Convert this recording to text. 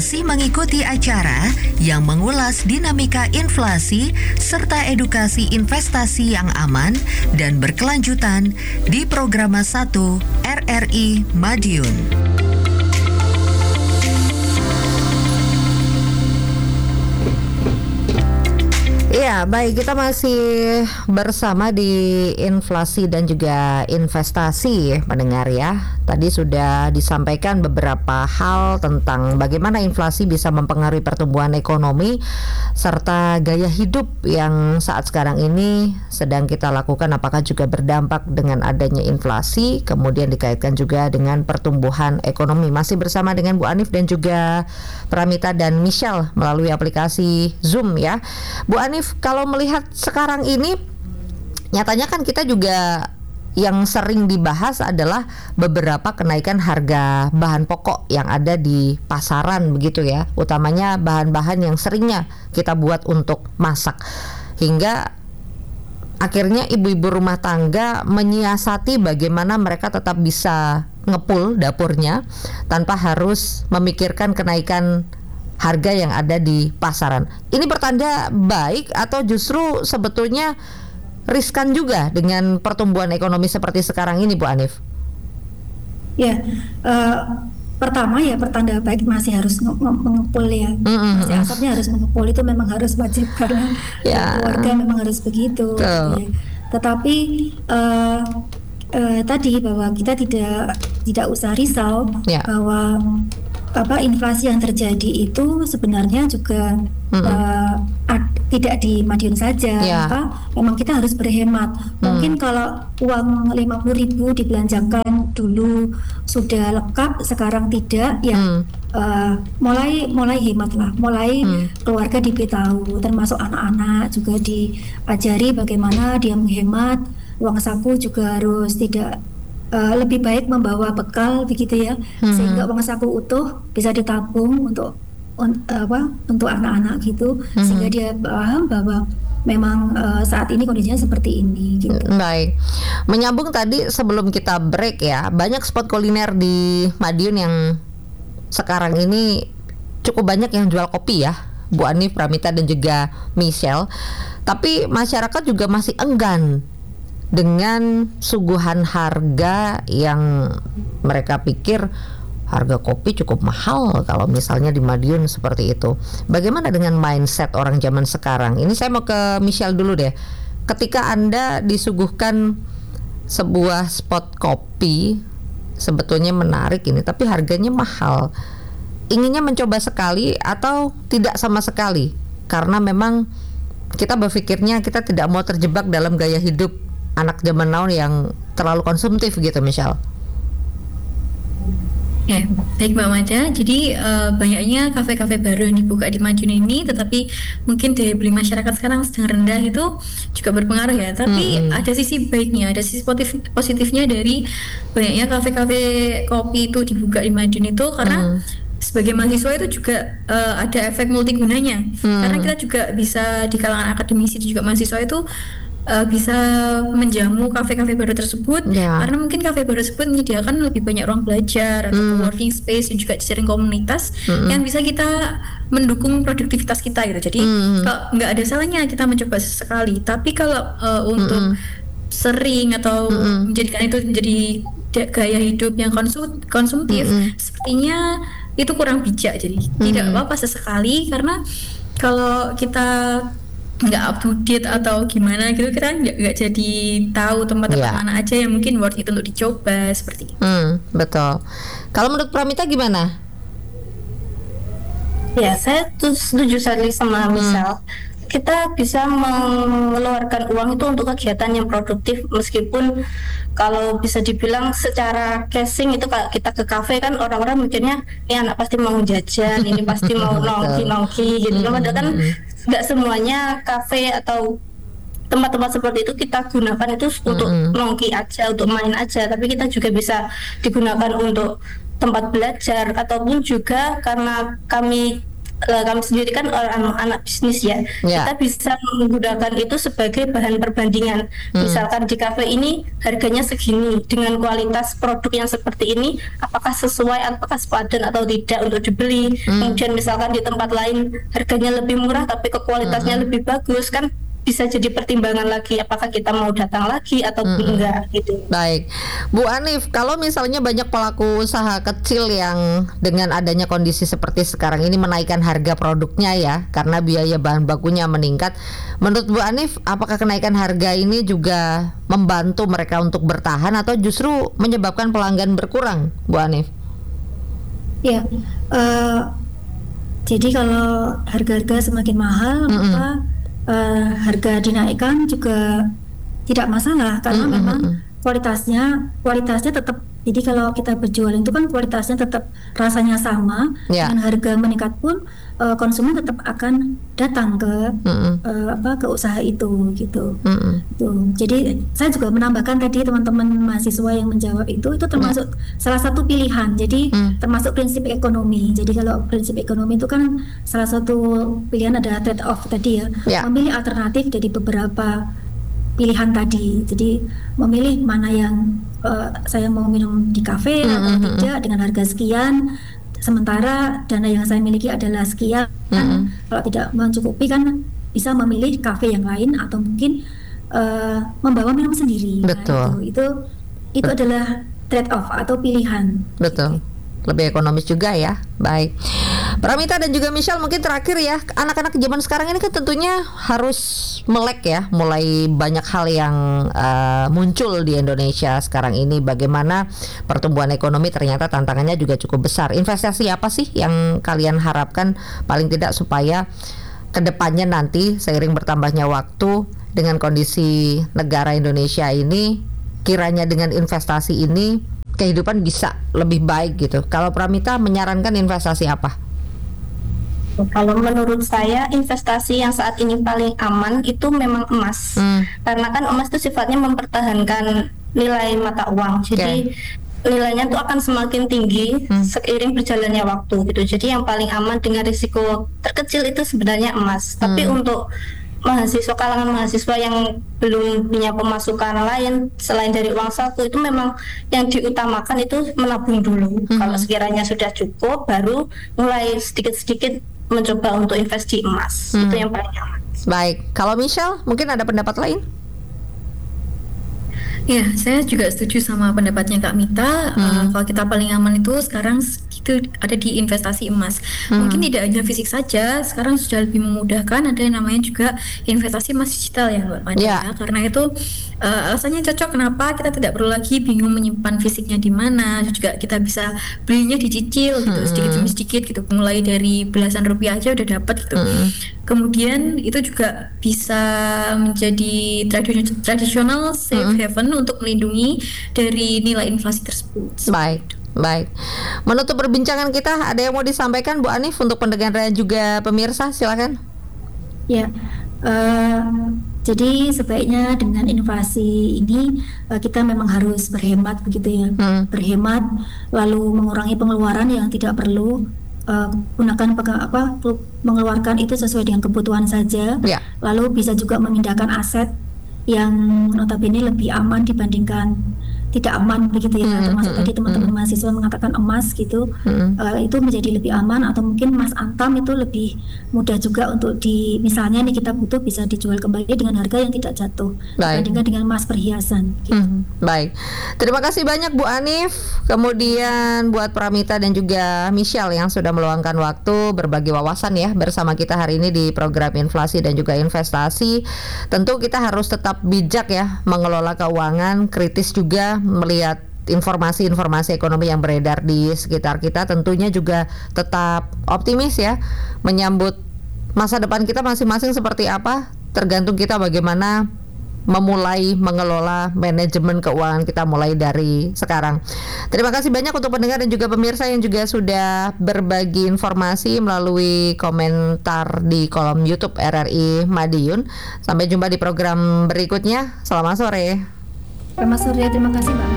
masih mengikuti acara yang mengulas dinamika inflasi serta edukasi investasi yang aman dan berkelanjutan di Programa 1 RRI Madiun. Ya, baik, kita masih bersama di inflasi dan juga investasi, pendengar ya. Tadi sudah disampaikan beberapa hal tentang bagaimana inflasi bisa mempengaruhi pertumbuhan ekonomi serta gaya hidup yang saat sekarang ini sedang kita lakukan, apakah juga berdampak dengan adanya inflasi, kemudian dikaitkan juga dengan pertumbuhan ekonomi. Masih bersama dengan Bu Anif dan juga Pramita dan Michelle melalui aplikasi Zoom ya. Bu Anif, kalau melihat sekarang ini, nyatanya kan kita juga yang sering dibahas adalah beberapa kenaikan harga bahan pokok yang ada di pasaran begitu ya, utamanya bahan-bahan yang seringnya kita buat untuk masak, hingga akhirnya ibu-ibu rumah tangga menyiasati bagaimana mereka tetap bisa ngepul dapurnya tanpa harus memikirkan kenaikan harga yang ada di pasaran. Ini pertanda baik atau justru sebetulnya riskan juga dengan pertumbuhan ekonomi seperti sekarang ini, Bu Anif? Ya, pertama ya pertanda baik masih harus mengepul ya. Masih asapnya harus mengepul, itu memang harus wajib karena keluarga memang harus begitu. Ya. Tetapi tadi bahwa kita tidak usah risau bahwa inflasi yang terjadi itu sebenarnya juga tidak di Madiun saja. Memang kita harus berhemat. Mungkin kalau uang 50.000 dibelanjakan dulu sudah lengkap, sekarang tidak, ya mulai hematlah, mulai keluarga diberitahu, termasuk anak-anak juga diajari bagaimana dia menghemat. Uang saku juga harus tidak lebih baik membawa bekal begitu ya, sehingga uang saku utuh bisa ditabung untuk anak-anak gitu, sehingga dia paham bahwa memang saat ini kondisinya seperti ini gitu. Baik, menyambung tadi sebelum kita break ya, banyak spot kuliner di Madiun yang sekarang ini cukup banyak yang jual kopi ya, Bu Anif, Pramita dan juga Michelle. Tapi masyarakat juga masih enggan dengan suguhan harga yang mereka pikir harga kopi cukup mahal kalau misalnya di Madiun seperti itu. Bagaimana dengan mindset orang zaman sekarang? Ini saya mau ke Michelle dulu deh. Ketika Anda disuguhkan sebuah spot kopi, sebetulnya menarik ini, tapi harganya mahal. Inginnya mencoba sekali atau tidak sama sekali? Karena memang kita berpikirnya kita tidak mau terjebak dalam gaya hidup anak zaman now yang terlalu konsumtif gitu, Michelle. Ya, baik Mbak Maja. Jadi banyaknya kafe-kafe baru yang dibuka di Madiun ini, tetapi mungkin daya beli masyarakat sekarang sedang rendah, itu juga berpengaruh ya. Tapi ada sisi baiknya, ada sisi positifnya dari banyaknya kafe-kafe kopi itu dibuka di Madiun itu, karena sebagai mahasiswa itu juga ada efek multigunanya. Karena kita juga bisa di kalangan akademisi dan juga mahasiswa itu bisa menjamu kafe-kafe baru tersebut, karena mungkin kafe baru tersebut menyediakan lebih banyak ruang belajar atau working space dan juga jaring komunitas yang bisa kita mendukung produktivitas kita gitu. Jadi kalau nggak ada salahnya kita mencoba sesekali, tapi kalau untuk sering atau menjadikan itu menjadi gaya hidup yang konsumtif, sepertinya itu kurang bijak. Jadi tidak apa-apa sesekali, karena kalau kita nggak up to date atau gimana gitu, kita nggak jadi tahu tempat-tempat mana aja yang mungkin worth it untuk dicoba seperti itu. Betul. Kalau menurut Pramita gimana? Ya, saya tuh setuju sekali sama Misal. Kita bisa mengeluarkan uang itu untuk kegiatan yang produktif, meskipun kalau bisa dibilang secara casing itu kalau kita ke kafe kan orang-orang mikirnya ini anak pasti mau jajan, ini pasti mau nongki gitu. Padahal kan nggak semuanya kafe atau tempat-tempat seperti itu kita gunakan itu untuk nongki aja, untuk main aja, tapi kita juga bisa digunakan untuk tempat belajar, ataupun juga karena kami kami sendiri kan orang anak bisnis ya, kita bisa menggunakan itu sebagai bahan perbandingan. Misalkan di kafe ini harganya segini, dengan kualitas produk yang seperti ini, apakah sesuai, apakah sepadan atau tidak untuk dibeli. Kemudian misalkan di tempat lain harganya lebih murah tapi kualitasnya lebih bagus, kan bisa jadi pertimbangan lagi apakah kita mau datang lagi atau enggak gitu. Baik, Bu Anif, kalau misalnya banyak pelaku usaha kecil yang dengan adanya kondisi seperti sekarang ini menaikkan harga produknya ya, karena biaya bahan bakunya meningkat. Menurut Bu Anif, apakah kenaikan harga ini juga membantu mereka untuk bertahan atau justru menyebabkan pelanggan berkurang, Bu Anif? Ya, jadi kalau harga-harga semakin mahal, maka harga dinaikkan juga tidak masalah karena memang kualitasnya tetap. Jadi kalau kita berjualan itu kan kualitasnya tetap rasanya sama, dengan harga meningkat pun konsumen tetap akan datang ke ke usaha itu gitu. Jadi saya juga menambahkan tadi teman-teman mahasiswa yang menjawab itu termasuk salah satu pilihan. Jadi termasuk prinsip ekonomi. Jadi kalau prinsip ekonomi itu kan salah satu pilihan ada trade off tadi ya. Memilih alternatif dari beberapa pilihan tadi. Jadi memilih mana yang saya mau minum di kafe atau tidak dengan harga sekian, sementara dana yang saya miliki adalah sekian. Kalau tidak mencukupi kan bisa memilih kafe yang lain atau mungkin membawa minum sendiri. Betul. Nah, itu adalah trade off atau pilihan. Betul. Lebih ekonomis juga ya. Baik, Pramita dan juga Michelle, mungkin terakhir ya, anak-anak zaman sekarang ini kan tentunya harus melek ya, mulai banyak hal yang muncul di Indonesia sekarang ini. Bagaimana pertumbuhan ekonomi, ternyata tantangannya juga cukup besar. Investasi apa sih yang kalian harapkan paling tidak supaya kedepannya nanti seiring bertambahnya waktu dengan kondisi negara Indonesia ini, kiranya dengan investasi ini kehidupan bisa lebih baik gitu. Kalau Pramita menyarankan investasi apa? Kalau menurut saya investasi yang saat ini paling aman itu memang emas. Karena kan emas itu sifatnya mempertahankan nilai mata uang. Jadi nilainya itu akan semakin tinggi seiring berjalannya waktu gitu. Jadi yang paling aman dengan risiko terkecil itu sebenarnya emas. Tapi untuk kalangan mahasiswa yang belum punya pemasukan lain selain dari uang saku, itu memang yang diutamakan itu menabung dulu. Kalau sekiranya sudah cukup, baru mulai sedikit-sedikit mencoba untuk investasi emas. Itu yang paling aman. Baik, kalau Michelle mungkin ada pendapat lain? Ya, saya juga setuju sama pendapatnya Kak Mita. Kalau kita paling aman itu sekarang itu ada di investasi emas. Mungkin tidak hanya fisik saja, sekarang sudah lebih memudahkan. Ada yang namanya juga investasi emas digital ya Mbak Mada. Ya. Karena itu alasannya cocok kenapa kita tidak perlu lagi bingung menyimpan fisiknya di mana. Juga kita bisa belinya dicicil gitu, sedikit demi sedikit gitu. Mulai dari belasan rupiah aja udah dapat gitu. Kemudian itu juga bisa menjadi tradisional safe haven untuk melindungi dari nilai inflasi tersebut. Baik. Menutup perbincangan kita, ada yang mau disampaikan Bu Anif untuk pendengar dan juga pemirsa? Silakan. Ya, jadi sebaiknya dengan inflasi ini kita memang harus berhemat begitu ya. Berhemat, lalu mengurangi pengeluaran yang tidak perlu. Gunakan mengeluarkan itu sesuai dengan kebutuhan saja. Lalu bisa juga memindahkan aset yang notabene lebih aman dibandingkan tidak aman begitu ya. Termasuk tadi teman-teman mahasiswa mengatakan emas gitu, itu menjadi lebih aman, atau mungkin emas antam itu lebih mudah juga untuk misalnya nih kita butuh bisa dijual kembali dengan harga yang tidak jatuh dibandingkan dengan emas perhiasan gitu. Baik, terima kasih banyak Bu Anif, kemudian buat Pramita dan juga Michelle yang sudah meluangkan waktu berbagi wawasan ya bersama kita hari ini di program inflasi dan juga investasi. Tentu kita harus tetap bijak ya mengelola keuangan, kritis juga melihat informasi-informasi ekonomi yang beredar di sekitar kita. Tentunya juga tetap optimis ya, menyambut masa depan kita masing-masing seperti apa, tergantung kita bagaimana memulai mengelola manajemen keuangan kita mulai dari sekarang. Terima kasih banyak untuk pendengar dan juga pemirsa yang juga sudah berbagi informasi melalui komentar di kolom YouTube RRI Madiun. Sampai jumpa di program berikutnya. Selamat sore. Selamat sore, terima kasih Mbak.